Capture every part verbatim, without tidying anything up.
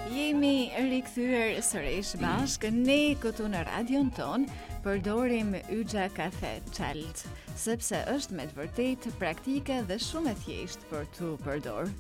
Jemi rikthyer sërish bashkë ne këtu në radion ton, përdorim Yxha Kafe Çalt, sepse është me të vërtetë praktike dhe shumë e thjeshtë për tu përdor.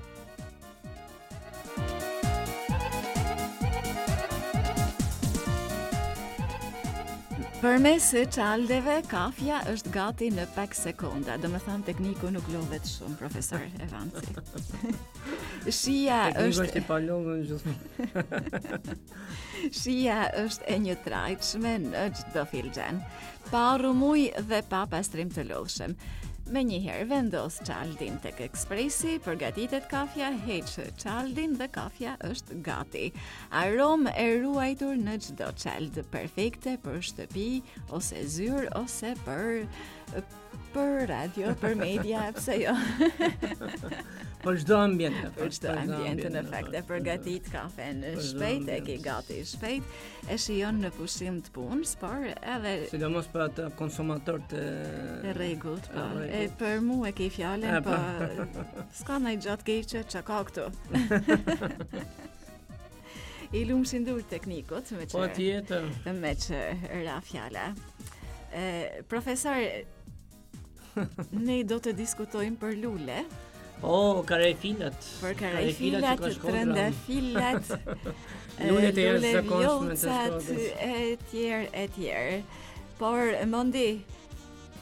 Përmes çaldeve, kafja është gati në pak sekonda. Do më thënë tekniku nuk lodhet shumë, profesor Evanci. Shija është është i palodhur gjithmonë. Shija është e njëtrajtshme në çdo filxhan, pa rrumuj dhe pa pastrim të lodhshëm. Me njëherë vendos çaldin tek ekspresi, përgatitet kafja, heq çaldin dhe kafja është gati. Aromë e ruajtur në çdo çald, perfekte për shtëpi ose zyrë ose për për radio, për media, pse jo. Për çdo ambient. Për çdo ambient në fakt e përgatit kafen shpejt, e ke gati shpejt, e shijon në pushim të punës, por edhe sidomos për atë konsumator të e rregullt, po. E për mua e ke fjalën, po s'ka ndaj gjatë keqe çka ka këtu. I lumshin dur teknikut me që Po tjetër. me që ra fjala. E, profesor, ne do të diskutojmë për lule. Oh, karefilat. Për karefilat, trëndafilat, Lulet e lule jashtëzakonshme të vjocat, Shkodrës. e tjerë, e tjerë. Por, Mondi,